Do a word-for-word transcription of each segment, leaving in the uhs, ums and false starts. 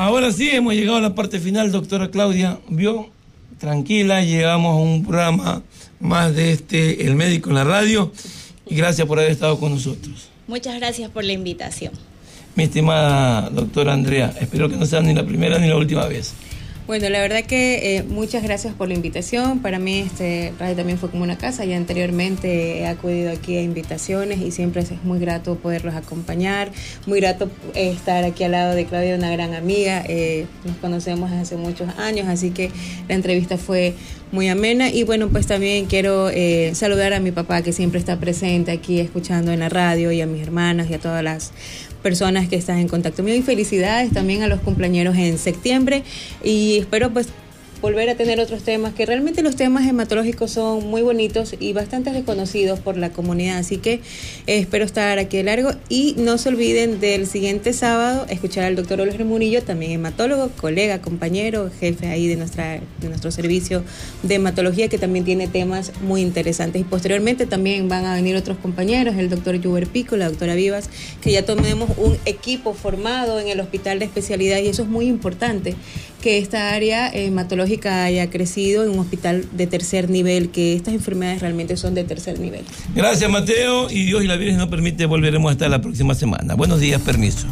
Ahora sí, hemos llegado a la parte final, doctora Claudia. Vio, tranquila, llegamos a un programa más de este, El Médico en la Radio, y gracias por haber estado con nosotros. Muchas gracias por la invitación. Mi estimada doctora Andrea, espero que no sea ni la primera ni la última vez. Bueno, la verdad que eh, muchas gracias por la invitación. Para mí este radio también fue como una casa. Ya anteriormente he acudido aquí a invitaciones y siempre es muy grato poderlos acompañar. Muy grato eh, estar aquí al lado de Claudia, una gran amiga. Eh, nos conocemos desde hace muchos años, así que la entrevista fue muy amena. Y bueno, pues también quiero eh, saludar a mi papá, que siempre está presente aquí escuchando en la radio, y a mis hermanas y a todas las personas que están en contacto mío, y felicidades también a los cumpleañeros en septiembre, y espero pues volver a tener otros temas, que realmente los temas hematológicos son muy bonitos y bastante reconocidos por la comunidad, así que eh, espero estar aquí de largo. Y no se olviden del siguiente sábado escuchar al doctor Oliver Murillo, también hematólogo, colega, compañero, jefe ahí de nuestra de nuestro servicio de hematología, que también tiene temas muy interesantes. Y posteriormente también van a venir otros compañeros, el doctor Juber Pico, la doctora Vivas, que ya tenemos un equipo formado en el hospital de especialidad, y eso es muy importante, que esta área hematológica haya crecido en un hospital de tercer nivel, que estas enfermedades realmente son de tercer nivel. Gracias, Mateo, y Dios y la Virgen nos permite, volveremos a estar la próxima semana. Buenos días, permiso.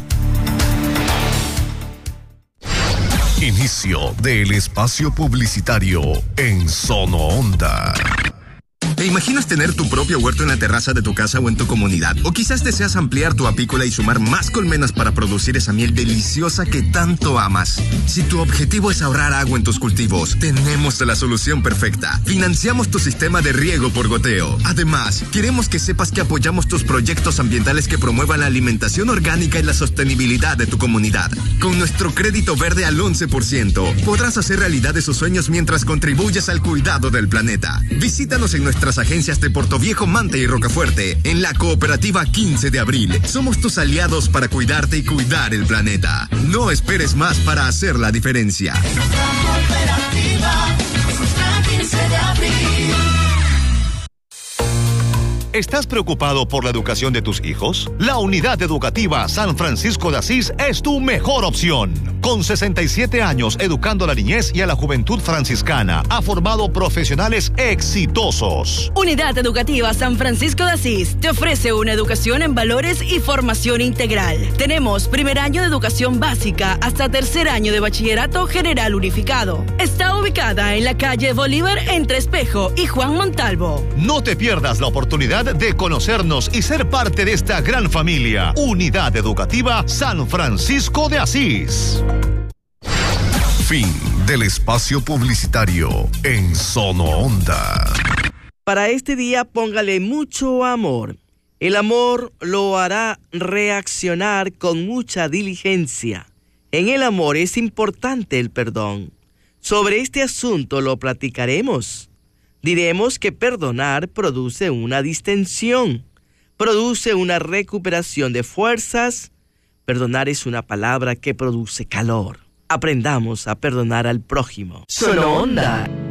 Inicio del espacio publicitario en Sono Onda. ¿Te imaginas tener tu propio huerto en la terraza de tu casa o en tu comunidad? O quizás deseas ampliar tu apícola y sumar más colmenas para producir esa miel deliciosa que tanto amas. Si tu objetivo es ahorrar agua en tus cultivos, tenemos la solución perfecta. Financiamos tu sistema de riego por goteo. Además, queremos que sepas que apoyamos tus proyectos ambientales que promuevan la alimentación orgánica y la sostenibilidad de tu comunidad. Con nuestro crédito verde al once por ciento, podrás hacer realidad esos sueños mientras contribuyes al cuidado del planeta. Visítanos en nuestras agencias de Portoviejo, Manta y Rocafuerte, en la cooperativa quince de abril. Somos tus aliados para cuidarte y cuidar el planeta. No esperes más para hacer la diferencia. Cooperativa quince de abril. ¿Estás preocupado por la educación de tus hijos? La Unidad Educativa San Francisco de Asís es tu mejor opción. Con sesenta y siete años educando a la niñez y a la juventud franciscana, ha formado profesionales exitosos. Unidad Educativa San Francisco de Asís te ofrece una educación en valores y formación integral. Tenemos primer año de educación básica hasta tercer año de bachillerato general unificado. Está ubicada en la calle Bolívar entre Espejo y Juan Montalvo. No te pierdas la oportunidad de conocernos y ser parte de esta gran familia. Unidad Educativa San Francisco de Asís. Fin del espacio publicitario en Sono Onda. Para este día póngale mucho amor. El amor lo hará reaccionar con mucha diligencia. En el amor es importante el perdón. Sobre este asunto lo platicaremos. Diremos que perdonar produce una distensión, produce una recuperación de fuerzas. Perdonar es una palabra que produce calor. Aprendamos a perdonar al prójimo. Sono Onda.